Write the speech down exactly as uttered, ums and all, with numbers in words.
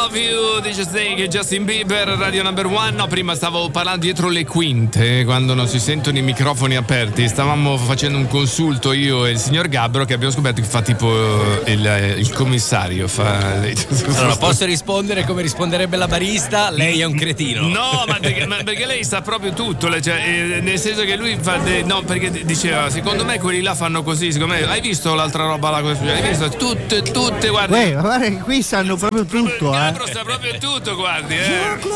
Love You, dice Snake, Justin Bieber, Radio Number One. No, prima stavo parlando dietro le quinte, quando non si sentono i microfoni aperti. Stavamo facendo un consulto io e il signor Gabbro, che abbiamo scoperto che fa tipo il, il commissario. Fa... Allora, posso rispondere come risponderebbe la barista? Lei è un cretino. No, ma perché, ma perché lei sa proprio tutto, cioè, eh, nel senso che lui fa de... no, perché diceva, secondo me quelli là fanno così, secondo me, hai visto l'altra roba là, hai visto tutte tutte, guarda. Uè, guarda che qui sanno proprio tutto, eh. Gabbro sa proprio tutto, guardi, eh.